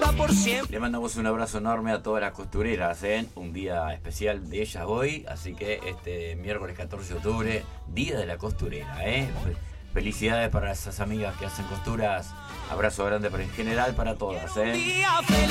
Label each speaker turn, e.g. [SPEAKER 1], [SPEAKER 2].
[SPEAKER 1] viva por siempre.
[SPEAKER 2] Le mandamos un abrazo enorme a todas las costureras, un día especial de ellas hoy, así que este miércoles 14 de octubre, Día de la Costurera, Felicidades para esas amigas que hacen costuras, abrazo grande en general para todas,